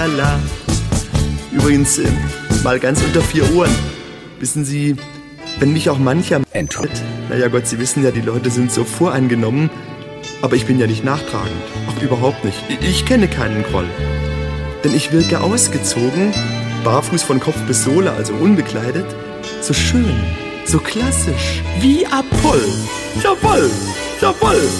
tralala. Übrigens, mal ganz unter 4 Ohren. Wissen Sie, wenn mich auch mancher naja Gott, Sie wissen ja, die Leute sind so voreingenommen, aber ich bin ja nicht nachtragend. Auch überhaupt nicht. Ich kenne keinen Groll. Denn ich wirke ausgezogen, barfuß von Kopf bis Sohle, also unbekleidet, so schön, so klassisch, wie Apoll. Jawoll, jawoll.